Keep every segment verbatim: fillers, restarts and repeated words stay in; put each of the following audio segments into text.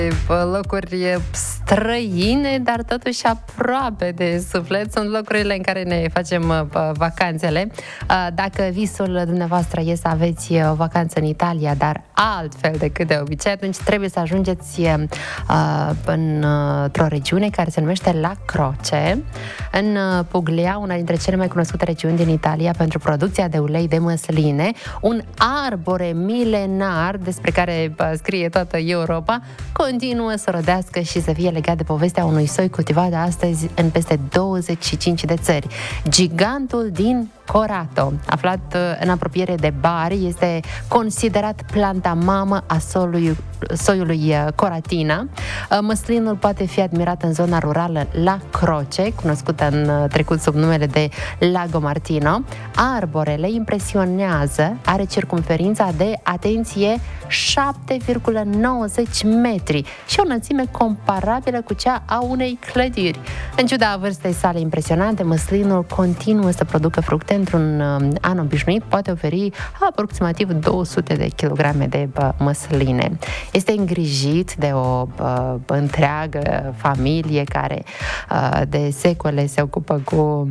locuri străine, dar totuși aproape de suflet. Sunt locurile în care ne facem vacanțele. Dacă visul dumneavoastră e să aveți o vacanță în Italia, dar altfel decât de obicei, atunci trebuie să ajungeți într-o regiune care se numește La Croce, în Puglia, una dintre cele mai cunoscute regiuni din Italia pentru producția de ulei de măsline, un arbore milenar despre care scrie toată Europa, continuă să rodească și să fie legat de povestea unui soi cultivat astăzi în peste douăzeci și cinci de țări. Gigantul din Corato, aflat în apropiere de Bari, este considerat planta mamă a soiului, soiului Coratina. Măslinul poate fi admirat în zona rurală La Croce, cunoscută în trecut sub numele de Lago Martino. Arborele impresionează, are circumferința de, atenție, șapte virgulă nouăzeci metri și o înălțime comparabilă cu cea a unei clădiri. În ciuda vârstei sale impresionante, măslinul continuă să producă fructe. Într-un an obișnuit poate oferi aproximativ două sute de kilograme de bă, măsline. Este îngrijit de o bă, bă, întreagă familie care uh, de secole se ocupă cu,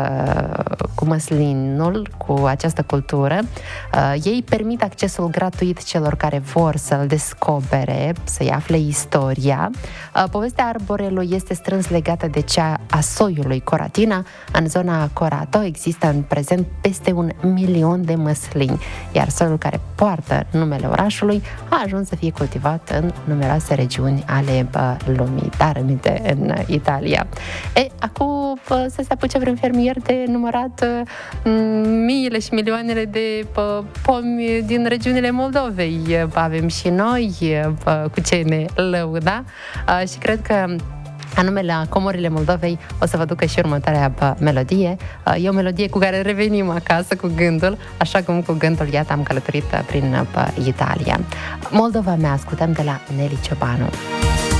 uh, cu măslinul, cu această cultură. Uh, ei permit accesul gratuit celor care vor să-l descopere, să-i afle istoria. Uh, povestea arborelui este strâns legată de cea a soiului Coratina. În zona Corato există în prezent peste un milion de măslini, iar soiul care poartă numele orașului a ajuns să fie cultivat în numeroase regiuni ale bă, lumii, dar aminte în Italia. E, acum bă, să se apuce vreun fermier de numărat m- miile și milioanele de bă, pomi din regiunile Moldovei. Bă, avem și noi bă, cu ce ne lăuda uh, și cred că anume la Comorile Moldovei o să vă ducă și următoarea bă, melodie. E o melodie cu care revenim acasă cu gândul, așa cum cu gândul, iată, am călătorit prin bă, Italia. Moldova mea, ascultăm de la Nelly Ciobanu.